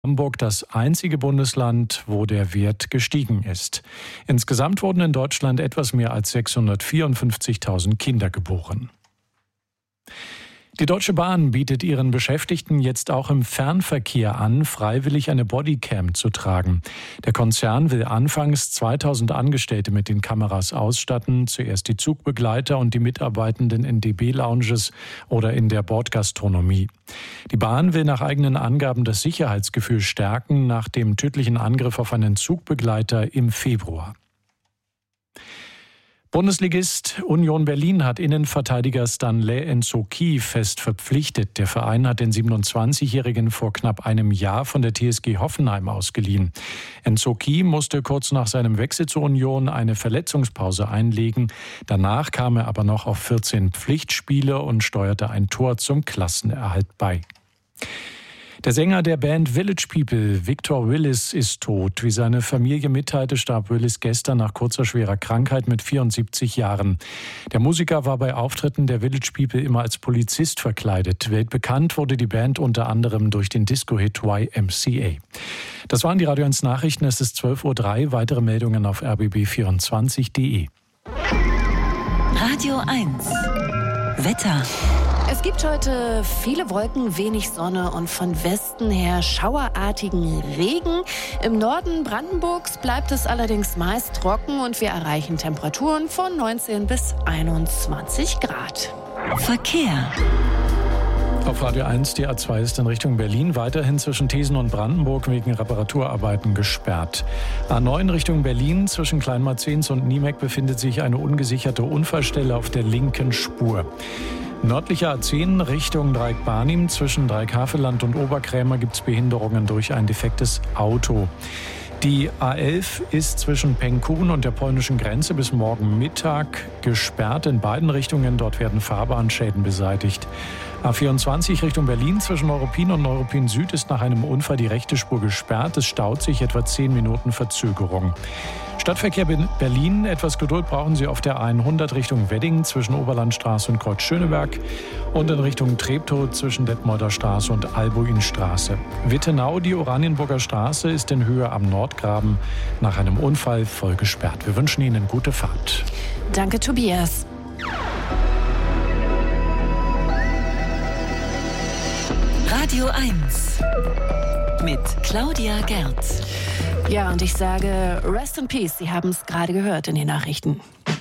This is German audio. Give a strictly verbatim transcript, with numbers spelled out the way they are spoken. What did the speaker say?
Hamburg das einzige Bundesland, wo der Wert gestiegen ist. Insgesamt wurden in Deutschland etwas mehr als sechshundertvierundfünfzigtausend Kinder geboren. Die Deutsche Bahn bietet ihren Beschäftigten jetzt auch im Fernverkehr an, freiwillig eine Bodycam zu tragen. Der Konzern will anfangs zweitausend Angestellte mit den Kameras ausstatten, zuerst die Zugbegleiter und die Mitarbeitenden in D B-Lounges oder in der Bordgastronomie. Die Bahn will nach eigenen Angaben das Sicherheitsgefühl stärken nach dem tödlichen Angriff auf einen Zugbegleiter im Februar. Bundesligist Union Berlin hat Innenverteidiger Stanley Nsoki fest verpflichtet. Der Verein hat den siebenundzwanzigjährigen vor knapp einem Jahr von der T S G Hoffenheim ausgeliehen. Nsoki musste kurz nach seinem Wechsel zur Union eine Verletzungspause einlegen. Danach kam er aber noch auf vierzehn Pflichtspiele und steuerte ein Tor zum Klassenerhalt bei. Der Sänger der Band Village People, Victor Willis, ist tot. Wie seine Familie mitteilte, starb Willis gestern nach kurzer schwerer Krankheit mit vierundsiebzig Jahren. Der Musiker war bei Auftritten der Village People immer als Polizist verkleidet. Weltbekannt wurde die Band unter anderem durch den Disco-Hit Y M C A. Das waren die Radio eins Nachrichten. Es ist zwölf Uhr drei. Weitere Meldungen auf r b b vierundzwanzig punkt d e. Radio eins. Wetter. Es gibt heute viele Wolken, wenig Sonne und von Westen her schauerartigen Regen. Im Norden Brandenburgs bleibt es allerdings meist trocken und wir erreichen Temperaturen von neunzehn bis einundzwanzig Grad. Verkehr. Auf Radio eins, die A zwei ist in Richtung Berlin weiterhin zwischen Thesen und Brandenburg wegen Reparaturarbeiten gesperrt. A neun Richtung Berlin zwischen Kleinmarzens und Niemek befindet sich eine ungesicherte Unfallstelle auf der linken Spur. Nördlicher A zehn Richtung Dreieck-Barnim zwischen Dreieck-Havelland und Oberkrämer gibt es Behinderungen durch ein defektes Auto. Die A elf ist zwischen Pengkun und der polnischen Grenze bis morgen Mittag gesperrt in beiden Richtungen. Dort werden Fahrbahnschäden beseitigt. A vierundzwanzig Richtung Berlin zwischen Neuruppin und Neuruppin Süd ist nach einem Unfall die rechte Spur gesperrt. Es staut sich etwa zehn Minuten Verzögerung. Stadtverkehr Berlin, etwas Geduld brauchen Sie auf der hundert Richtung Wedding zwischen Oberlandstraße und Kreuz Schöneberg und in Richtung Treptow zwischen Detmolder Straße und Albuinstraße. Wittenau, die Oranienburger Straße, ist in Höhe am Nordgraben nach einem Unfall voll gesperrt. Wir wünschen Ihnen gute Fahrt. Danke, Tobias. Radio eins mit Claudia Gerz. Ja, und ich sage Rest in Peace. Sie haben es gerade gehört in den Nachrichten.